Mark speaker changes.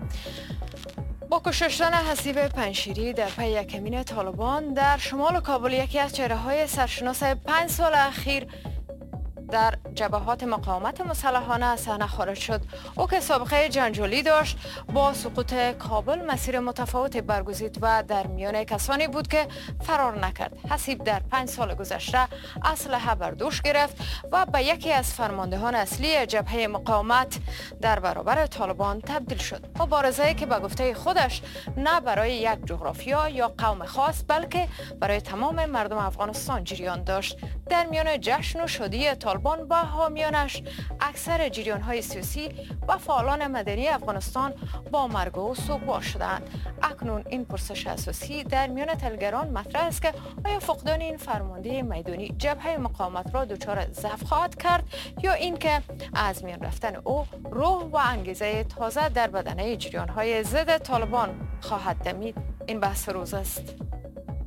Speaker 1: با کشتن حسیب پنشیری در پی کمین طالبان در شمال کابل، یکی از چهره‌های سرشناس 5 سال اخیر در جبهات مقاومت مسلحانه از صحنه خارج شد. او که سابقه جنجالی داشت، با سقوط کابل مسیر متفاوتی برگزید و در میان کسانی بود که فرار نکرد. حسیب در 5 سال گذشته اسلحه بر دوش گرفت و به یکی از فرماندهان اصلی جبهه مقاومت در برابر طالبان تبدیل شد. مبارزه‌ای که به گفته خودش نه برای یک جغرافیا یا قوم خاص، بلکه برای تمام مردم افغانستان جریان داشت. در میان جشن و شادی طالبان و حامیانش، اکثر جریان‌های سیاسی و فعالان مدنی افغانستان با مرگ او سوگوار شدند. اکنون این پرسش اساسی در میان تحلیلگران مطرح است که آیا فقدان این فرمانده میدانی جبهه مقاومت را دچار ضعف خواهد کرد، یا اینکه از میان رفتن او روح و انگیزه تازه در بدنه جریان‌های ضد طالبان خواهد دمید؟ این بحث روز است.